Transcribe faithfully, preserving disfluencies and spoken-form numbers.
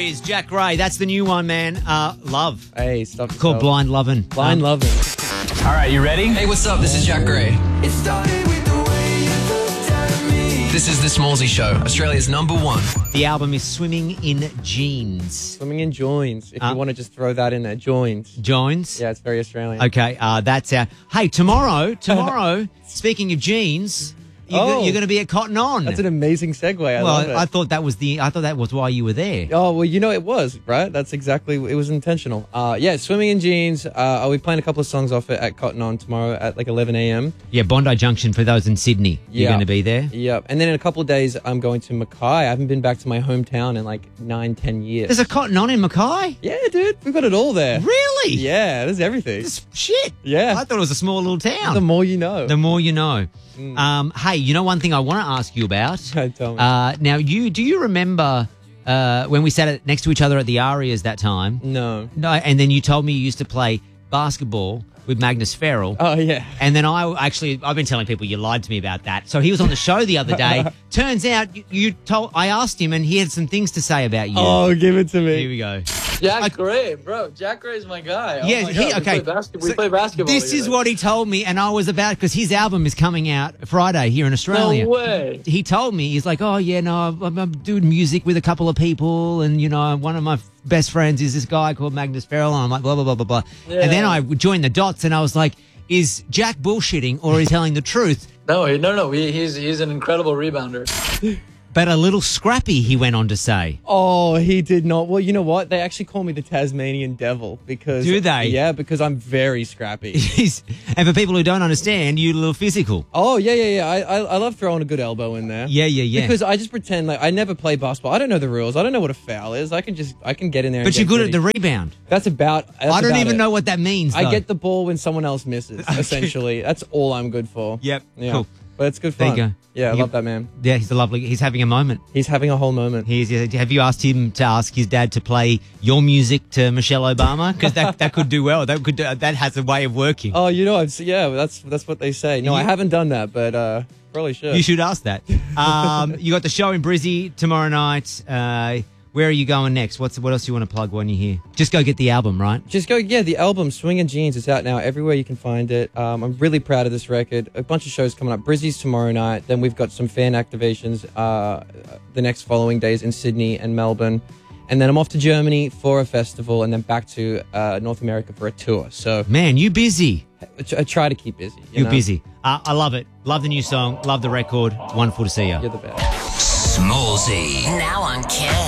is Jack Gray. That's the new one, man. Uh, Love. Hey, stop yourself. Called Blind Lovin'. Blind Um, Lovin'. All right, you ready? Hey, what's up? This is Jack Gray. It started with the way you looked at me. This is The Smallsy Show, Australia's number one. The album is Swimming in Jeans. Swimming in joins. If Uh, you want to just throw that in there, joins. Jones? Yeah, it's very Australian. Okay, uh, that's our... Hey, tomorrow, tomorrow, speaking of jeans, you Oh. you're going to be at Cotton On. That's an amazing segue. I well, love it. I thought that was the... I thought that was why you were there. Oh, well, you know it was, right? That's exactly, it was intentional. Uh, yeah, Swimming in Jeans. Uh, I'll be playing a couple of songs off it at Cotton On tomorrow at like eleven a.m. Yeah, Bondi Junction for those in Sydney. You're Yeah. going to be there? Yep. And then in a couple of days, I'm going to Mackay. I haven't been back to my hometown in like nine, ten years. There's a Cotton On in Mackay? Yeah, dude. We've got it all there. Really? Yeah, there's everything. This shit. Yeah. I thought it was a small little town. The more you know. The more you know. Um, hey, you know one thing I want to ask you about? Tell me. Uh, now, you do you remember uh, when we sat at, next to each other at the Arias that time? No. No, and then you told me you used to play basketball with Magnus Farrell. Oh, yeah. And then I actually, I've been telling people you lied to me about that. So he was on the show the other day. Turns out you, you told, I asked him and he had some things to say about you. Oh, give it to me. Here we go. Jack Gray, bro. Jack Gray's my guy. Oh Yeah, my he- God, okay. We play, basket- we So play basketball. This is together. what he told me, and I was about, because his album is coming out Friday here in Australia. No way. He told me, he's like, oh, yeah, no, I'm, I'm doing music with a couple of people, and, you know, one of my best friends is this guy called Magnus Farrell, and I'm like, blah, blah, blah, blah, blah. Yeah. And then I joined the dots, and I was like, is Jack bullshitting, or is he telling the truth? No, he, no, no. He, he's he's an incredible rebounder. But a little scrappy, he went on to say. Oh, he did not. Well, you know what? They actually call me the Tasmanian Devil because... Do they? Yeah, because I'm very scrappy. He's, and for people who don't understand, you're a little physical. Oh, yeah, yeah, yeah. I, I I love throwing a good elbow in there. Yeah, yeah, yeah. Because I just pretend like I never play basketball. I don't know the rules. I don't know what a foul is. I can just, I can get in there But and you're get good at gritty. the rebound. That's about... That's I don't about even it. know what that means, I though. get the ball when someone else misses, essentially. That's all I'm good for. Yep, Yeah. cool. But it's good There fun. you go. Yeah, I You- love that man. Yeah, he's a lovely. He's having a moment. He's having a whole moment. He's. Have you asked him to ask his dad to play your music to Michelle Obama? Because that, that could do well. That could. Do, that has a way of working. Oh, you know, I've, se- yeah, that's that's what they say. No, I You- haven't done that, but uh, probably should. You should ask that. Um, you got the show in Brizzy tomorrow night. Uh, where are you going next? What's what else do you want to plug when you're here? Just go get the album, right? Just go, yeah, the album Swingin' Jeans is out now everywhere you can find it. Um, I'm really proud of this record. A bunch of shows coming up. Brizzy's tomorrow night. Then we've got some fan activations uh, the next following days in Sydney and Melbourne. And then I'm off to Germany for a festival and then back to uh, North America for a tour. So Man, you busy. I, tr- I try to keep busy. You You're know? busy. Uh, I love it. Love the new song. Love the record. Wonderful to see you. You're the best. Smallsy. Now on Kiss.